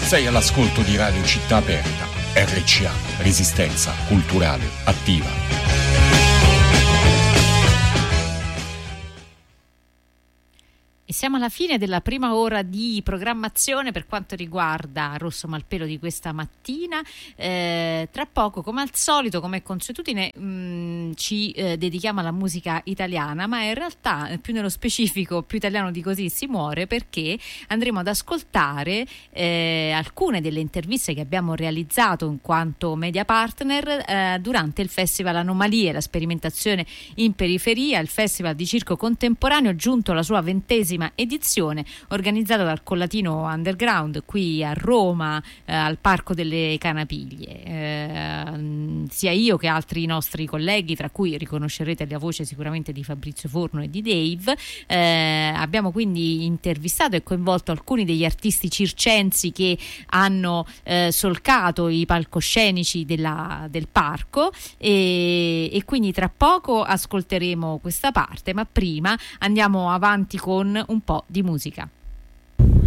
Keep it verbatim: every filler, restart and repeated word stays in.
Sei all'ascolto di Radio Città Aperta, R C A, Resistenza Culturale Attiva. E siamo alla fine della prima ora di programmazione per quanto riguarda Rosso Malpelo di questa mattina. Eh, tra poco, come al solito, come consuetudine, mh, ci eh, dedichiamo alla musica italiana, ma in realtà, più nello specifico, più italiano di così si muore, perché andremo ad ascoltare eh, alcune delle interviste che abbiamo realizzato in quanto media partner eh, durante il Festival Anomalie, la sperimentazione in periferia, il festival di circo contemporaneo giunto alla sua ventesima edizione, organizzata dal Collatino Underground qui a Roma, eh, al Parco delle Canapiglie. Eh, sia io che altri nostri colleghi, tra cui riconoscerete la voce sicuramente di Fabrizio Forno e di Dave, eh, abbiamo quindi intervistato e coinvolto alcuni degli artisti circensi che hanno eh, solcato i palcoscenici della, del parco, e, e quindi tra poco ascolteremo questa parte, ma prima andiamo avanti con un po' di musica.